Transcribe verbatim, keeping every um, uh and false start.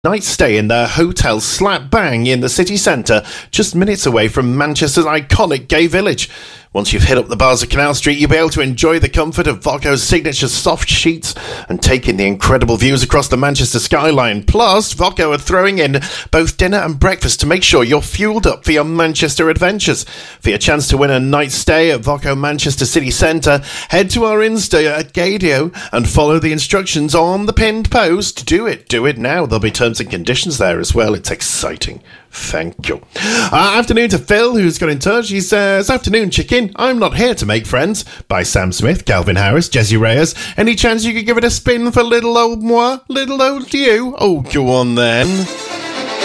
night stay in their hotel slap bang in the city centre, just minutes away from Manchester's iconic gay village. Once you've hit up the bars of Canal Street, you'll be able to enjoy the comfort of Voco's signature soft sheets and take in the incredible views across the Manchester skyline. Plus, Voco are throwing in both dinner and breakfast to make sure you're fueled up for your Manchester adventures. For your chance to win a night stay at Voco Manchester City Centre, head to our Insta at Gadio and follow the instructions on the pinned post. Do it, do it now. There'll be terms and conditions there as well. It's exciting. Thank you. Uh, afternoon to Phil, who's got in touch. He says, afternoon, chicken. I'm not here to make friends. By Sam Smith, Calvin Harris, Jesse Reyes. Any chance you could give it a spin for little old moi? Little old you? Oh, go on then.